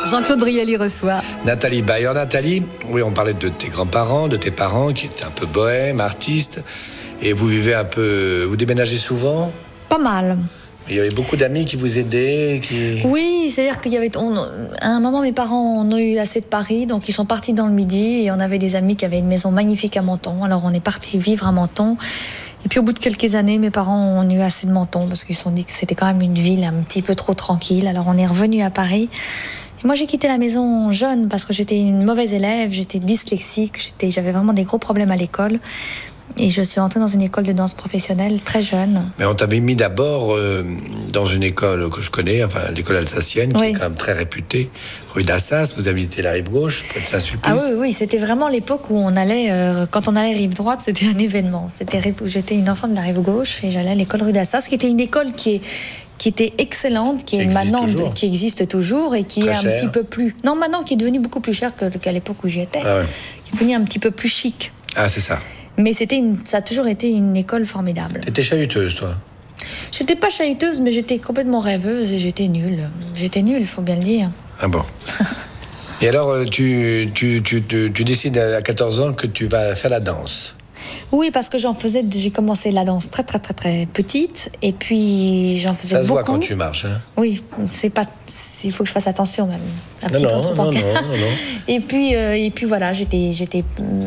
Jean-Claude Brialy reçoit Nathalie Bayer. Nathalie, oui, on parlait de tes grands-parents, de tes parents qui étaient un peu bohèmes, artistes. Et vous vivez un peu... Vous déménagez souvent ? pas mal. Il y avait beaucoup d'amis qui vous aidaient Oui, c'est-à-dire qu'il y avait... à un moment, mes parents ont eu assez de Paris, donc ils sont partis dans le Midi, et on avait des amis qui avaient une maison magnifique à Menton. Alors on est partis vivre à Menton. Et puis au bout de quelques années, mes parents ont eu assez de Menton, parce qu'ils se sont dit que c'était quand même une ville un petit peu trop tranquille. Alors on est revenu à Paris. Et moi j'ai quitté la maison jeune, parce que j'étais une mauvaise élève, j'étais dyslexique, j'avais vraiment des gros problèmes à l'école. Et je suis entrée dans une école de danse professionnelle très jeune. Mais on t'avait mis d'abord dans une école que je connais, enfin l'école alsacienne, qui est quand même très réputée, rue d'Assas. Vous habitez la rive gauche, près de Saint-Sulpice. Ah oui, c'était vraiment l'époque où on allait, quand on allait rive droite, c'était un événement. J'étais une enfant de la rive gauche et j'allais à l'école rue d'Assas, qui était une école qui était excellente, qui existe toujours et qui est un petit peu plus... Non, maintenant qui est devenue beaucoup plus chère qu'à l'époque où j'y étais. Ah ouais. Qui est devenue un petit peu plus chic. Ah, c'est ça. Mais ça a toujours été une école formidable. T'étais chahuteuse, toi ? J'étais pas chahuteuse, mais j'étais complètement rêveuse et j'étais nulle. J'étais nulle, il faut bien le dire. Ah bon. Et alors, tu décides à 14 ans que tu vas faire la danse. Oui, parce que j'ai commencé la danse très, très, très, très petite. Et puis, j'en faisais beaucoup. Ça se voit quand tu marches, hein ? Oui, il faut que je fasse attention, même. Non. Et puis voilà, j'étais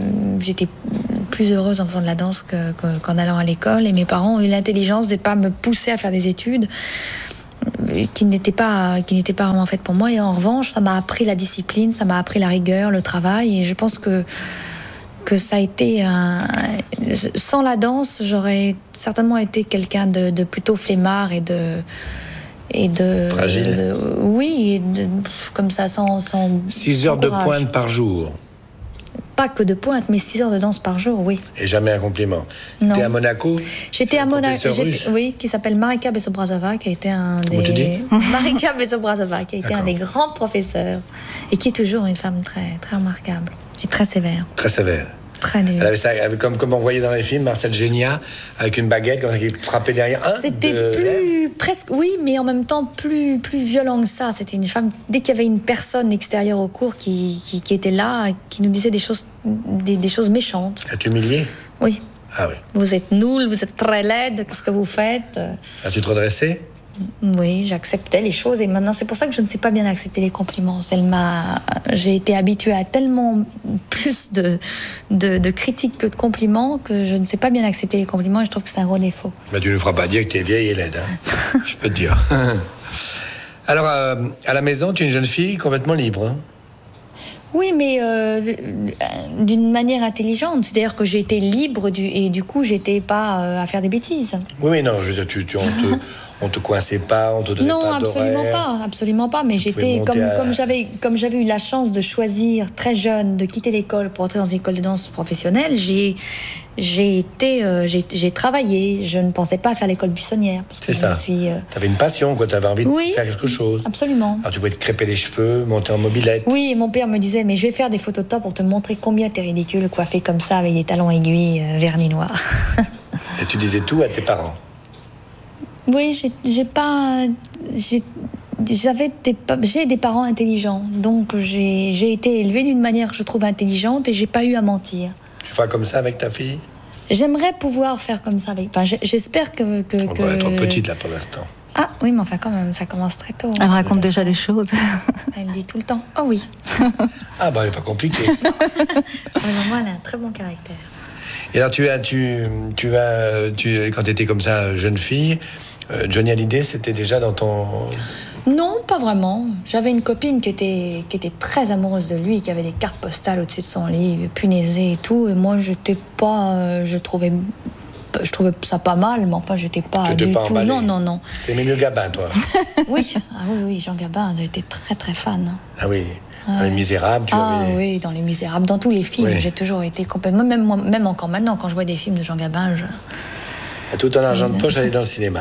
plus heureuse en faisant de la danse qu'en allant à l'école. Et mes parents ont eu l'intelligence de ne pas me pousser à faire des études qui n'étaient pas vraiment faites pour moi. Et en revanche, ça m'a appris la discipline, ça m'a appris la rigueur, le travail. Et je pense que ça a été sans la danse, j'aurais certainement été quelqu'un de plutôt flemmard et de fragile. Comme ça, sans 6 heures de pointe par jour. Pas que de pointe, mais 6 heures de danse par jour, oui. Et jamais un compliment. Non. T'es à Monaco ? J'étais à Monaco, oui, qui s'appelle Marika Besobrazova, qui a été un des... Comment tu dis ? Marika Besobrazova, qui a été un des grands professeurs et qui est toujours une femme très, très remarquable et très sévère. Très sévère. Très dure. Elle avait ça, comme on voyait dans les films, Marcel Génia, avec une baguette comme ça, qui frappait derrière. C'était presque, oui, mais en même temps plus violent que ça. C'était une femme, dès qu'il y avait une personne extérieure au cours qui était là, qui nous disait des choses méchantes. À t'humilier ? Oui. Ah oui. Vous êtes nul, vous êtes très laide, qu'est-ce que vous faites ? As-tu te redressé ? Oui, j'acceptais les choses et maintenant c'est pour ça que je ne sais pas bien accepter les compliments. J'ai été habituée à tellement plus de critiques que de compliments que je ne sais pas bien accepter les compliments et je trouve que c'est un gros défaut. Bah, tu ne feras pas dire que tu es vieille et laide, hein. Je peux te dire. Alors, à la maison, tu es une jeune fille complètement libre, hein. Oui, mais d'une manière intelligente. C'est-à-dire que j'ai été libre et du coup, j'étais pas à faire des bêtises. Oui, non, je veux dire, on te coinçait pas, on te donnait pas d'horaire. Non, absolument pas. Mais j'étais comme j'avais eu la chance de choisir très jeune de quitter l'école pour entrer dans une école de danse professionnelle. J'ai travaillé. Je ne pensais pas à faire l'école buissonnière parce que T'avais une passion, quoi. T'avais envie de faire quelque chose. Absolument. Alors tu pouvais te crêper les cheveux, monter en mobilette. Oui, et mon père me disait, mais je vais faire des photos de toi pour te montrer combien t'es ridicule, coiffée comme ça avec des talons aiguilles, vernis noirs. Et tu disais tout à tes parents. Oui, j'ai des parents intelligents, donc j'ai été élevée d'une manière que je trouve intelligente et j'ai pas eu à mentir. Tu feras comme ça avec ta fille ? J'aimerais pouvoir faire comme ça avec. Enfin, j'espère que. On doit être petite là pour l'instant. Ah oui, mais enfin quand même, ça commence très tôt. Elle raconte déjà des choses. Elle dit tout le temps. Oh oui. Ah bah elle est pas compliquée. Moi, elle a un très bon caractère. Et alors quand tu étais comme ça jeune fille, Johnny Hallyday, c'était déjà dans ton... Non, pas vraiment. J'avais une copine qui était très amoureuse de lui, qui avait des cartes postales au-dessus de son lit, punaisée et tout. Et moi, j'étais pas... je trouvais ça pas mal, mais enfin, j'étais pas du tout... Emballé. Non. T'aimais mieux Gabin, toi ? Oui. Ah oui, Jean Gabin, j'étais très, très fan. Ah oui. Dans Les Misérables, oui, dans Les Misérables, dans tous les films, j'ai toujours été complètement... Même encore maintenant, quand je vois des films de Jean Gabin, Tout en argent de poche, j'allais dans le cinéma.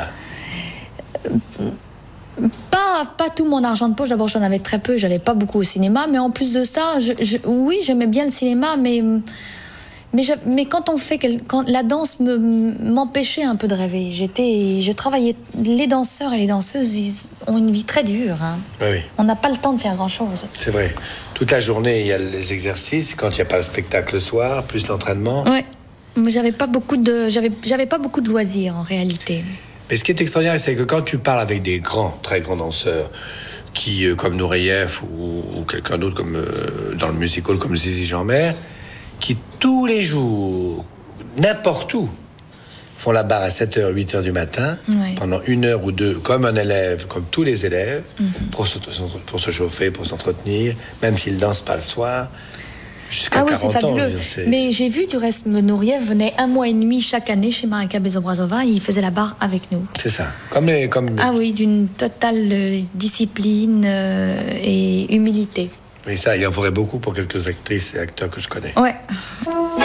Pas tout mon argent de poche. D'abord, j'en avais très peu, j'allais pas beaucoup au cinéma. Mais en plus de ça, oui, j'aimais bien le cinéma, mais Mais quand la danse m'empêchait un peu de rêver. Je travaillais. Les danseurs et les danseuses, ils ont une vie très dure. Hein. Oui. On n'a pas le temps de faire grand-chose. C'est vrai. Toute la journée, il y a les exercices. Quand il n'y a pas le spectacle le soir, plus l'entraînement. Oui. J'avais pas beaucoup de loisirs en réalité. Mais ce qui est extraordinaire, c'est que quand tu parles avec des très grands danseurs, qui, comme Nureyev ou quelqu'un d'autre comme dans le musical comme Zizi Jeanmaire, qui tous les jours, n'importe où, font la barre à 7h, 8h du matin, pendant 1 heure ou 2, comme un élève, comme tous les élèves, pour se chauffer, pour s'entretenir, même s'ils dansent pas le soir. Jusqu'à 40 c'est fabuleux. Ans, mais j'ai vu, du reste, Nureyev venait 1 mois et demi chaque année chez Marika Bezobrazova et il faisait la barre avec nous. C'est ça. Ah oui, d'une totale discipline et humilité. Mais ça, il en faudrait beaucoup pour quelques actrices et acteurs que je connais. Ouais.